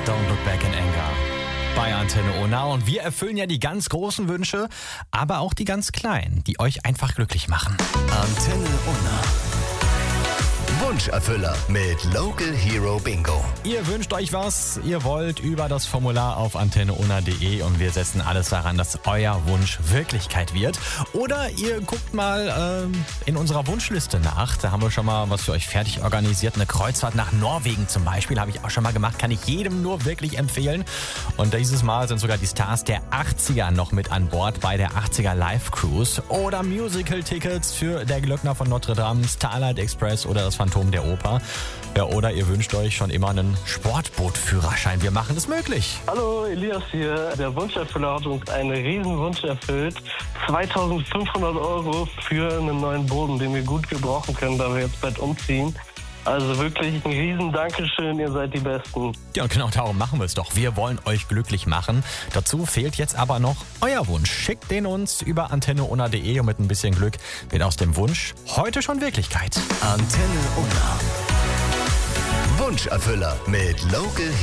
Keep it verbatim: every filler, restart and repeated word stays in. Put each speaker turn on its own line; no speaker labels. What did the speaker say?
Don't Look Back in Anger bei Antenne Unna. Und wir erfüllen ja die ganz großen Wünsche, aber auch die ganz kleinen, die euch einfach glücklich machen.
Antenne Unna. Wunscherfüller mit Local Hero Bingo.
Ihr wünscht euch was, ihr wollt, über das Formular auf antenne unna punkt de und wir setzen alles daran, dass euer Wunsch Wirklichkeit wird. Oder ihr guckt mal ähm, in unserer Wunschliste nach. Da haben wir schon mal was für euch fertig organisiert. Eine Kreuzfahrt nach Norwegen zum Beispiel habe ich auch schon mal gemacht. Kann ich jedem nur wirklich empfehlen. Und dieses Mal sind sogar die Stars der achtziger noch mit an Bord bei der achtziger Live Cruise. Oder Musical-Tickets für Der Glöckner von Notre Dame, Starlight Express oder das Phantom der Oper. Ja, oder ihr wünscht euch schon immer einen Sportbootführerschein. Wir machen es möglich.
Hallo, Elias hier. Der Wunscherfüller hat uns einen riesen Wunsch erfüllt. zweitausendfünfhundert Euro für einen neuen Boden, den wir gut gebrauchen können, da wir jetzt bald umziehen. Also wirklich ein riesen Dankeschön, ihr seid die Besten.
Ja, und genau darum machen wir es doch. Wir wollen euch glücklich machen. Dazu fehlt jetzt aber noch euer Wunsch. Schickt den uns über antenne unna punkt de und mit ein bisschen Glück wird aus dem Wunsch heute schon Wirklichkeit.
Antenne Unna. Wunscherfüller mit Local